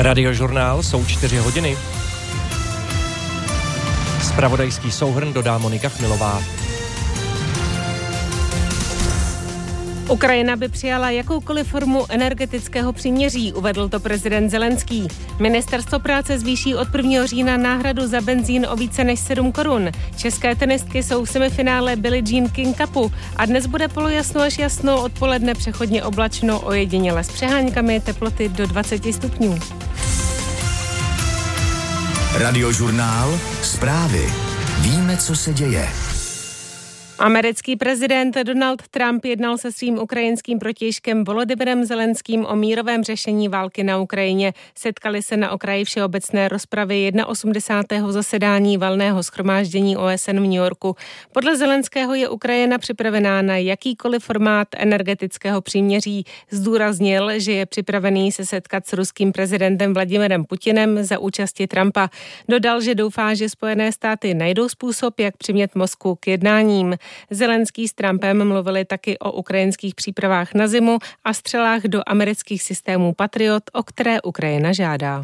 Radiožurnál, jsou 4 hodiny. Zpravodajský souhrn dodá Monika Chmilová. Ukrajina by přijala jakoukoliv formu energetického příměří, uvedl to prezident Zelenský. Ministerstvo práce zvýší od 1. října náhradu za benzín o více než 7 korun. České tenistky jsou v semifinále Billie Jean King Cupu a dnes bude polojasno až jasno, odpoledne přechodně oblačno, ojediněle s přeháňkami, teploty do 20 stupňů. Radiožurnál, zprávy. Víme, co se děje. Americký prezident Donald Trump jednal se svým ukrajinským protějškem Volodymyrem Zelenským o mírovém řešení války na Ukrajině. Setkali se na okraji všeobecné rozpravy 81. zasedání valného shromáždění OSN v New Yorku. Podle Zelenského je Ukrajina připravená na jakýkoliv formát energetického příměří. Zdůraznil, že je připravený se setkat s ruským prezidentem Vladimirem Putinem za účasti Trumpa. Dodal, že doufá, že Spojené státy najdou způsob, jak přimět Moskvu k jednáním. Zelenský s Trumpem mluvili taky o ukrajinských přípravách na zimu a střelách do amerických systémů Patriot, o které Ukrajina žádá.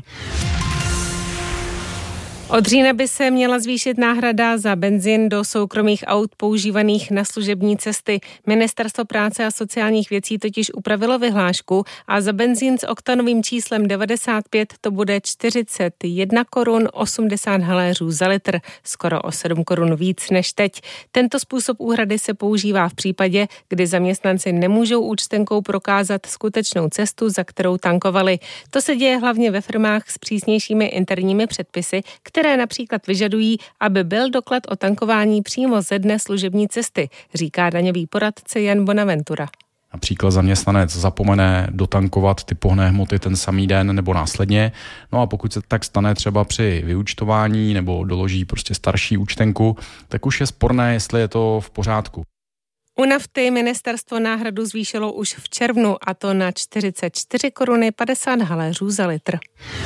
Od října by se měla zvýšit náhrada za benzin do soukromých aut používaných na služební cesty. Ministerstvo práce a sociálních věcí totiž upravilo vyhlášku a za benzín s oktanovým číslem 95 to bude 41 korun 80 haléřů za litr, skoro o 7 korun víc než teď. Tento způsob úhrady se používá v případě, kdy zaměstnanci nemůžou účtenkou prokázat skutečnou cestu, za kterou tankovali. To se děje hlavně ve firmách s přísnějšími interními předpisy, které například vyžadují, aby byl doklad o tankování přímo ze dne služební cesty, říká daňový poradce Jan Bonaventura. Například zaměstnanec zapomene dotankovat ty pohonné hmoty ten samý den nebo následně. No a pokud se tak stane třeba při vyúčtování nebo doloží prostě starší účtenku, tak už je sporné, jestli je to v pořádku. U nafty ministerstvo náhradu zvýšilo už v červnu, a to na 44 koruny 50 haléřů za litr.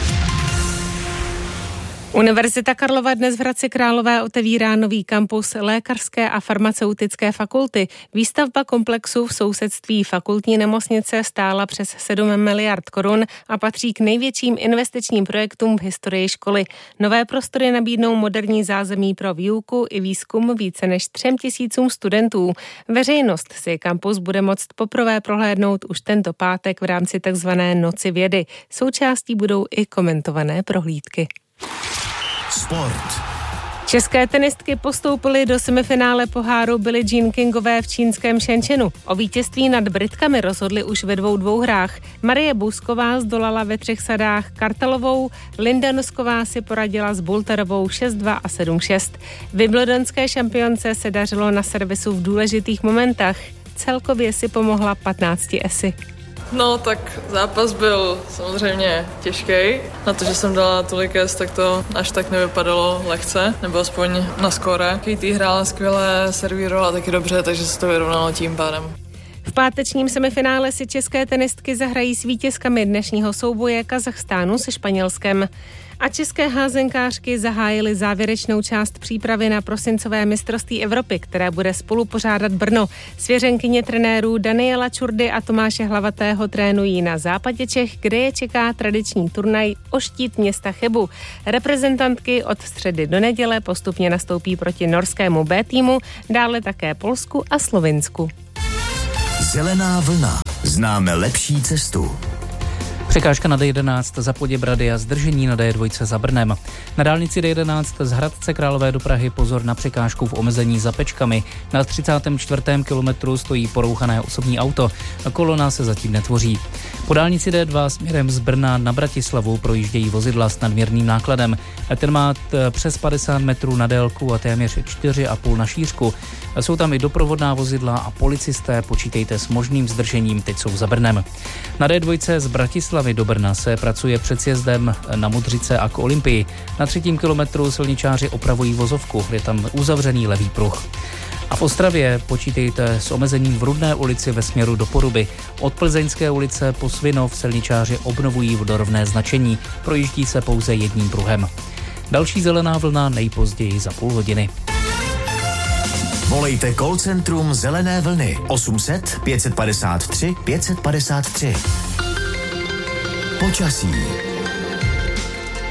Univerzita Karlova dnes v Hradci Králové otevírá nový kampus lékařské a farmaceutické fakulty. Výstavba komplexu v sousedství fakultní nemocnice stála přes 7 miliard korun a patří k největším investičním projektům v historii školy. Nové prostory nabídnou moderní zázemí pro výuku i výzkum více než 3 000 studentů. Veřejnost si kampus bude moct poprvé prohlédnout už tento pátek v rámci takzvané Noci vědy. Součástí budou i komentované prohlídky. Sport. České tenistky postoupily do semifinále poháru Billie Jean Kingové v čínském Shenzhenu. O vítězství nad Britkami rozhodly už ve 2 dvouhrách. Marie Bousková zdolala ve 3 sadách Kartalovou, Linda Nosková si poradila s Bulterovou 6-2 a 7-6. Wimbledonské šampionce se dařilo na servisu v důležitých momentech. Celkově si pomohla 15 esy. No tak zápas byl samozřejmě těžký. Na to, že jsem dala tolik es, tak to až tak nevypadalo lehce, nebo aspoň na skóre. Katie hrála skvěle, servírovala taky dobře, takže se to vyrovnalo tím pádem. V pátečním semifinále si české tenistky zahrají s vítězkami dnešního souboje Kazachstánu se Španělskem. A české házenkářky zahájily závěrečnou část přípravy na prosincové mistrovství Evropy, které bude spolu pořádat Brno. Svěřenkyně trenérů Daniela Čurdy a Tomáše Hlavatého trénují na západě Čech, kde je čeká tradiční turnaj o štít města Chebu. Reprezentantky od středy do neděle postupně nastoupí proti norskému B týmu, dále také Polsku a Slovinsku. Zelená vlna. Známe lepší cestu. Překážka na D11 za Poděbrady a zdržení na D2 za Brnem. Na dálnici D11 z Hradce Králové do Prahy pozor na překážku v omezení za Pečkami. Na 34. kilometru stojí porouchané osobní auto. Kolona se zatím netvoří. Po dálnici D2 směrem z Brna na Bratislavu projíždějí vozidla s nadměrným nákladem. Ten má přes 50 metrů na délku a téměř 4,5 na šířku. Jsou tam i doprovodná vozidla a policisté, počítejte s možným zdržením, teď jsou za Brnem. Na D2 z Bratislavy do Brna se pracuje před sjezdem na Modřice a k Olympii. Na 3. kilometru silničáři opravují vozovku, je tam uzavřený levý pruh. A v Ostravě počítejte s omezením v Rudné ulici ve směru do Poruby. Od Plzeňské ulice po Svinov silničáři obnovují vodorovné značení, projíždí se pouze jedním pruhem. Další zelená vlna nejpozději za půl hodiny. Volejte call centrum Zelené vlny 800 553 553. Počasí.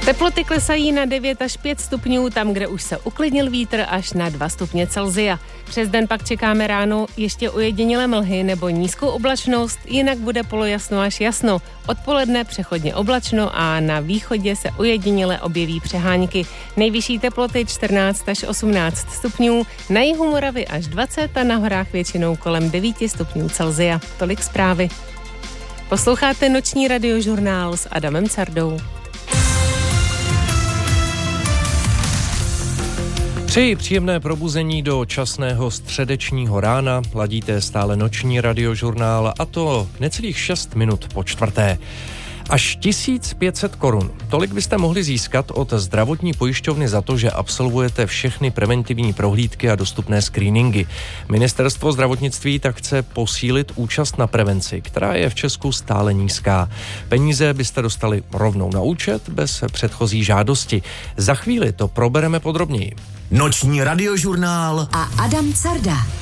Teploty klesají na 9 až 5 stupňů, tam, kde už se uklidnil vítr, až na 2 stupně Celsia. Přes den pak čekáme ráno ještě ojedinělé mlhy nebo nízkou oblačnost, jinak bude polojasno až jasno. Odpoledne přechodně oblačno a na východě se ojediněle objeví přehánky. Nejvyšší teploty 14 až 18 stupňů, na jihu Moravy až 20 a na horách většinou kolem 9 stupňů Celsia. Tolik zprávy. Posloucháte noční radiožurnál s Adamem Cardou. Přeji příjemné probuzení do časného středečního rána, ladíte stále noční radiožurnál a to necelých 6 minut po 4. Až 1500 korun. Tolik byste mohli získat od zdravotní pojišťovny za to, že absolvujete všechny preventivní prohlídky a dostupné screeningy. Ministerstvo zdravotnictví tak chce posílit účast na prevenci, která je v Česku stále nízká. Peníze byste dostali rovnou na účet bez předchozí žádosti. Za chvíli to probereme podrobněji. Noční radiožurnál a Adam Carda.